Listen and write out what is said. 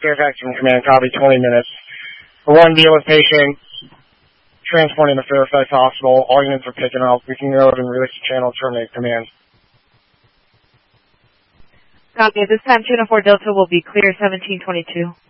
Fairfax from command, copy, 20 minutes. For 1, deal with patient, transporting to Fairfax Hospital. All units are picking up. We can go ahead and release the channel, terminate command. Copy. At this time, 204 Delta will be clear 1722.